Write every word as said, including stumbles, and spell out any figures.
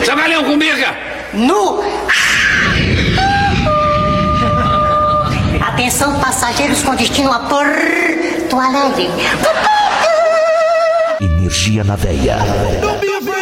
Trabalhão comigo! No... Atenção, passageiros com destino a Porto Alegre. Energia na veia. Não me